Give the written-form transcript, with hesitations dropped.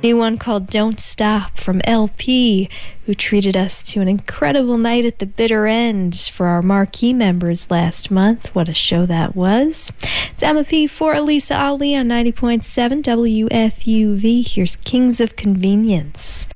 New one called Don't Stop from LP, who treated us to an incredible night at the bitter end for our marquee members last month. What a show that was. It's Emma P for Elisa Ali on 90.7 WFUV. Here's Kings of Convenience.